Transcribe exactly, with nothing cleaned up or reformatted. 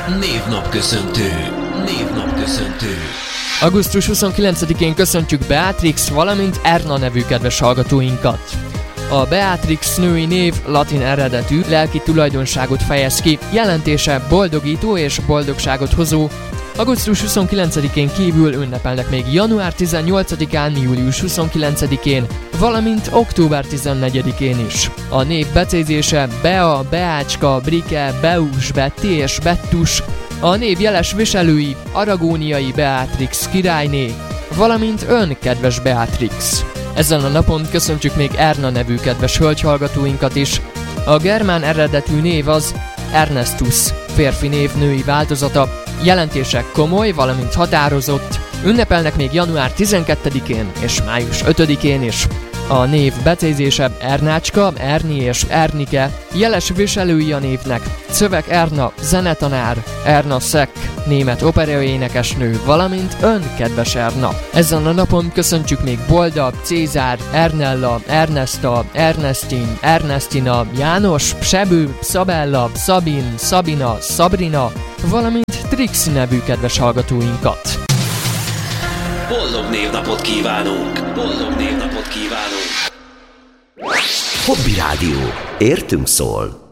Névnapköszöntő. Névnapköszöntő. augusztus huszonkilencedikén köszöntjük Beatrix, valamint Erna nevű kedves hallgatóinkat. A Beatrix női név latin eredetű, lelki tulajdonságot fejez ki, jelentése boldogító és boldogságot hozó. augusztus huszonkilencedikén kívül ünnepelnek még január tizennyolcadikán, július huszonkilencedikén, valamint október tizennegyedikén is. A név becézése Bea, Beácska, Brike, Beus, Betty és Bettus. A név jeles viselői aragóniai Beatrix királyné, valamint ön, kedves Beatrix. Ezen a napon köszöntjük még Erna nevű kedves hölgyhallgatóinkat is. A germán eredetű név az Ernestus, férfi név női változata, jelentése komoly, valamint határozott. Ünnepelnek még január tizenkettedikén és május ötödikén is. A név becézése Ernácska, Erni és Ernike, jeles viselői a névnek Szöveg Erna, zenetanár, Erna Szek, német operaénekesnő, valamint ön, kedves Erna. Ezen a napon köszöntjük még Bolda, Cézár, Ernella, Ernesta, Ernestin, Ernestina, János, Sebő, Szabella, Szabin, Szabina, Sabrina, valamint Trixi nevű kedves hallgatóinkat. Boldog névnapot kívánunk! Boldog névnapot kívánunk! Hobby Rádió. Értünk szól.